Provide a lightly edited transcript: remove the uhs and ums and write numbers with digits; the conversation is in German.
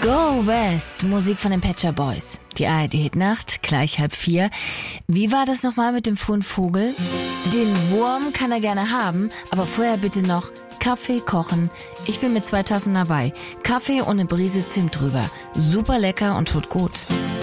Go West, Musik von den Pet Shop Boys. Die ARD-Hitnacht, gleich 3:30. Wie war das nochmal mit dem frohen Vogel? Den Wurm kann er gerne haben, aber vorher bitte noch Kaffee kochen. Ich bin mit 2 Tassen dabei. Kaffee und eine Brise Zimt drüber. Super lecker und tut gut.